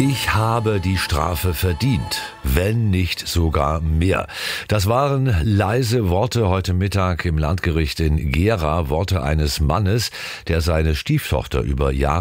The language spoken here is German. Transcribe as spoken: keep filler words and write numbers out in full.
Ich habe die Strafe verdient, wenn nicht sogar mehr. Das waren leise Worte heute Mittag im Landgericht in Gera, Worte eines Mannes, der seine Stieftochter über Jahre